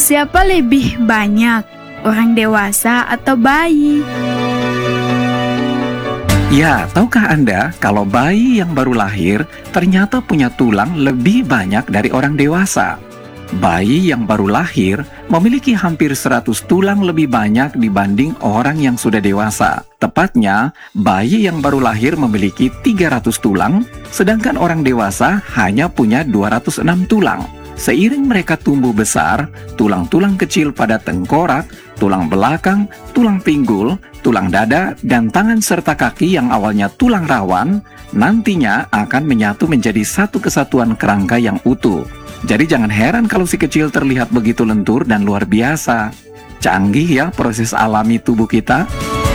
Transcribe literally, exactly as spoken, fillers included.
siapa lebih banyak, orang dewasa atau bayi? Ya, tahukah Anda kalau bayi yang baru lahir ternyata punya tulang lebih banyak dari orang dewasa? Bayi yang baru lahir memiliki hampir seratus tulang lebih banyak dibanding orang yang sudah dewasa. Tepatnya, bayi yang baru lahir memiliki tiga ratus tulang, sedangkan orang dewasa hanya punya dua ratus enam tulang. Seiring mereka tumbuh besar, tulang-tulang kecil pada tengkorak, tulang belakang, tulang pinggul, tulang dada, dan tangan serta kaki yang awalnya tulang rawan, nantinya akan menyatu menjadi satu kesatuan kerangka yang utuh. Jadi jangan heran kalau si kecil terlihat begitu lentur dan luar biasa. Canggih ya proses alami tubuh kita.